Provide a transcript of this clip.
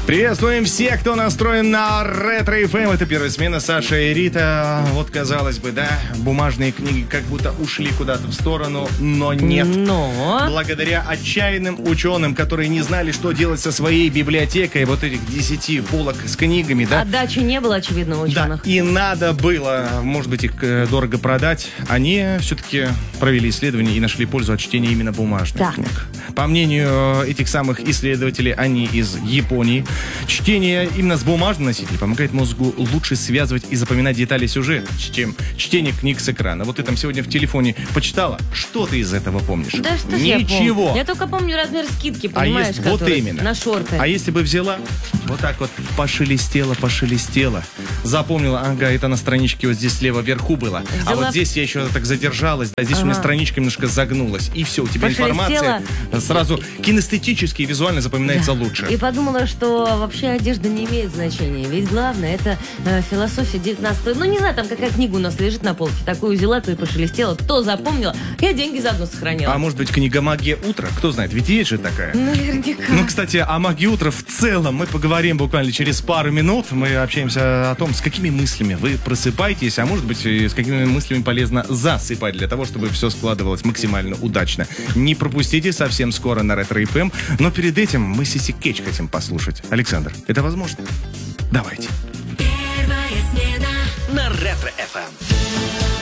Приветствуем всех, кто настроен на Ретро-ФМ. Это первая смена, Саша и Рита. Вот, казалось бы, да, бумажные книги как будто ушли куда-то в сторону, но нет. Но... Благодаря отчаянным ученым, которые не знали, что делать со своей библиотекой, вот этих 10 полок с книгами, да? Отдачи не было, очевидно, у ученых. Да, и надо было, может быть, их дорого продать. Они все-таки провели исследование и нашли пользу от чтения именно бумажных книг. По мнению этих самых исследователей, они из Японии. Чтение именно с бумажным носителем помогает мозгу лучше связывать и запоминать детали сюжета, чем чтение книг с экрана. Вот ты там сегодня в телефоне почитала, что ты из этого помнишь? Да что ж Ничего. Я только помню размер скидки, понимаешь, вот именно. на шорты. А если бы взяла, вот так вот пошелестела, запомнила, ага, это на страничке вот здесь слева вверху было, а вот здесь я еще так задержалась, да, здесь у меня страничка немножко загнулась, и все, у тебя информация сразу кинестетически и визуально запоминается лучше. И подумала, что вообще одежда не имеет значения, ведь главное это философия 19-го. Ну не знаю, там какая книга у нас лежит на полке, такую взяла, то и пошелестела, то запомнила, я деньги заодно сохранила. А может быть книга «Магия утра», кто знает, ведь есть же такая. Наверняка. Ну, кстати, о «Магии утра» в целом мы поговорим буквально через пару минут. Мы общаемся о том, с какими мыслями вы просыпаетесь, а может быть, с какими мыслями полезно засыпать для того, чтобы все складывалось максимально удачно. Не пропустите совсем скоро на Ретро-ФМ, но перед этим мы Сиси Кетч хотим послушать. Александр, это возможно? Давайте. Первая смена на Ретро-ФМ.